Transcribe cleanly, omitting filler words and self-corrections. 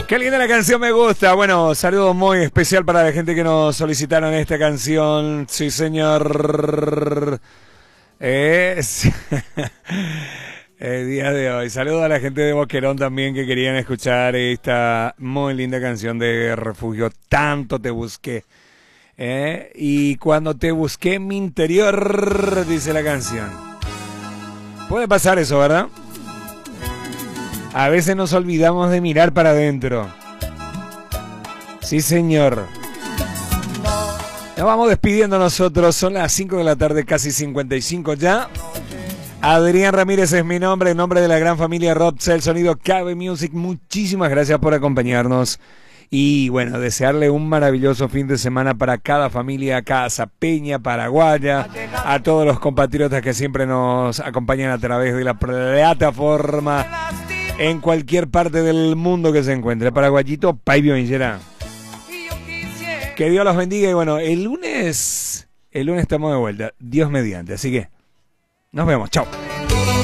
Qué linda la canción, me gusta. Bueno, saludo muy especial para la gente que nos solicitaron esta canción. Sí, señor. Sí. El día de hoy. Saludo a la gente de Boquerón también que querían escuchar esta muy linda canción de Refugio. Tanto te busqué. Y cuando te busqué en mi interior, dice la canción. Puede pasar eso, ¿verdad? A veces nos olvidamos de mirar para adentro. Sí, señor. Nos vamos despidiendo nosotros. Son las 5 de la tarde, casi 55 ya. Adrián Ramírez es mi nombre, en nombre de la gran familia Robce, el sonido KB Music. Muchísimas gracias por acompañarnos. Y bueno, desearle un maravilloso fin de semana para cada familia, Casa Peña, Paraguaya, a todos los compatriotas que siempre nos acompañan a través de la plataforma en cualquier parte del mundo que se encuentre. Paraguayito, Paibio Villera. Que Dios los bendiga y bueno, el lunes estamos de vuelta, Dios mediante. Así que nos vemos, chao.